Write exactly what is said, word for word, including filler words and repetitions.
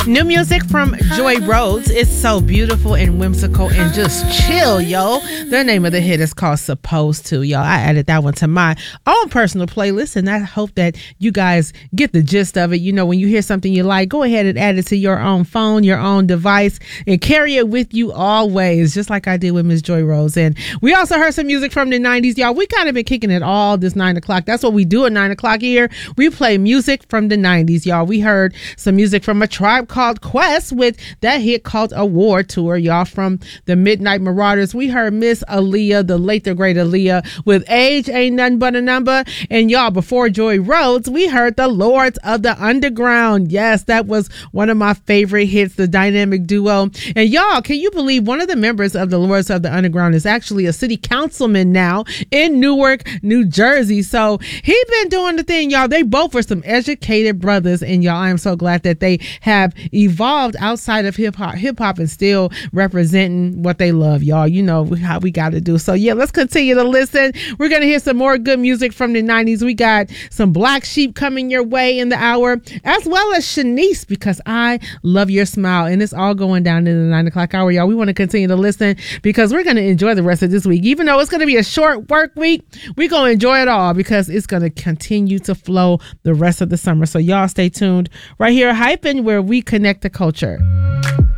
New music from Joy Rhodes. It's so beautiful and whimsical and just chill, yo. The name of the hit is called Supposed To, y'all. I added that one to my own personal playlist, and I hope that you guys get the gist of it. You know, when you hear something you like, go ahead and add it to your own phone, your own device, and carry it with you always, just like I did with Miss Joy Rhodes. And we also heard some music from the nineties, y'all. We kind of been kicking it all this nine o'clock. That's what we do at nine o'clock here. We play music from the nineties, y'all. We heard some music from A Tribe Called Quest with that hit called Award Tour, y'all. From the Midnight Marauders, we heard Miss Aaliyah, the late the great Aaliyah, with Age Ain't Nothing But a Number. And y'all, before Joy Rhodes, we heard the Lords of the Underground. Yes, that was one of my favorite hits, the dynamic duo. And y'all, can you believe one of the members of the Lords of the Underground is actually a city councilman now in Newark, New Jersey? So he been doing the thing, y'all. They both were some educated brothers, and y'all, I am so glad that they have evolved outside of hip hop, hip hop, and still representing what they love, y'all. You know how we got to do. So yeah, let's continue to listen. We're gonna hear some more good music from the nineties. We got some Black Sheep coming your way in the hour, as well as Shanice, because I love your smile, and it's all going down in the nine o'clock hour, y'all. We want to continue to listen because we're gonna enjoy the rest of this week, even though it's gonna be a short work week. We're gonna enjoy it all because it's gonna continue to flow the rest of the summer. So y'all stay tuned right here, Hyping, where we connect the culture.